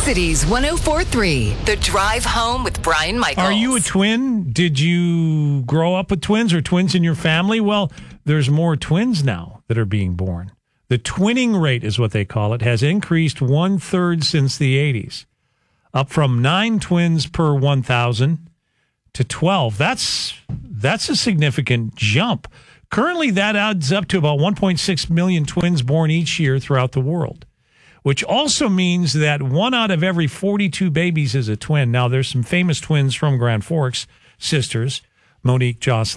Cities 104.3, The Drive Home with Brian Michaels. Are you a twin? Did you grow up with twins or twins in your family? Well, there's more twins now that are being born. The twinning rate is what they call it, has increased 1/3 since the 80s, up from 9 twins per 1,000 to 12. That's a significant jump. Currently, that adds up to about 1.6 million twins born each year throughout the world, which also means that 1 out of every 42 babies is a twin. Now, there's some famous twins from Grand Forks, sisters, Monique, Jocelyn.